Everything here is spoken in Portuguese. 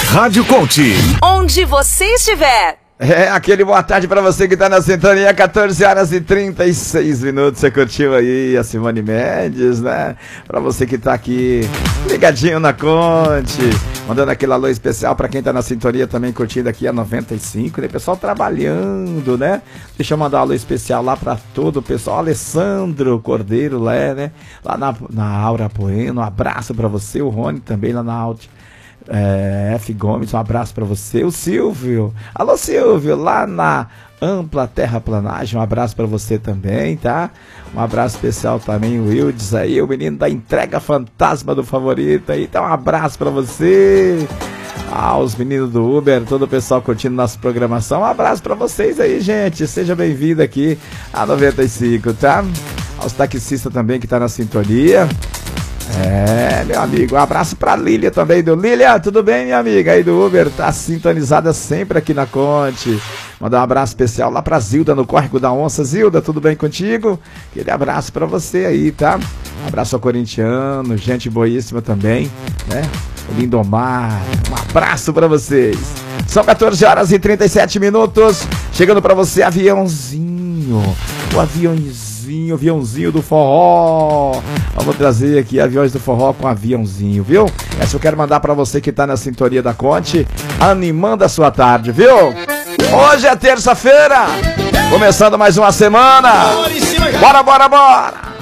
Rádio Conte. Onde você estiver. Aquele boa tarde pra você que tá na sintonia, 14 horas e 36 minutos, você curtiu aí a Simone Mendes, né? Pra você que tá aqui ligadinho na Conte, mandando aquele alô especial pra quem tá na sintonia também curtindo aqui a 95, né? Pessoal trabalhando, né? Deixa eu mandar um alô especial lá pra todo o pessoal, Alessandro Cordeiro, né? Lá na Aura Bueno, um abraço pra você, o Rony também lá na Audi. F. Gomes, um abraço pra você. O Silvio, alô Silvio, lá na Ampla Terraplanagem, um abraço pra você também, tá? Um abraço especial também, o Wildes aí, o menino da entrega fantasma do favorito aí, então um abraço pra você. Os meninos do Uber, todo o pessoal curtindo nossa programação, um abraço pra vocês aí, gente, seja bem-vindo aqui a 95, tá? Aos taxistas também que tá na sintonia. Meu amigo, um abraço pra Lília também, do Lília, tudo bem, minha amiga aí do Uber, tá sintonizada sempre aqui na Conte. Mandar um abraço especial lá pra Zilda no Córrego da Onça. Zilda, tudo bem contigo? Aquele abraço pra você aí, tá? Um abraço ao corintiano, gente boíssima também, né? O Lindomar, um abraço pra vocês. São 14 horas e 37 minutos, chegando pra você, aviãozinho, o aviãozinho do forró. Vamos trazer aqui aviões do forró com aviãozinho, viu? Essa eu quero mandar pra você que tá na sintonia da Conte, animando a sua tarde, viu? Hoje é terça-feira, começando mais uma semana. Bora!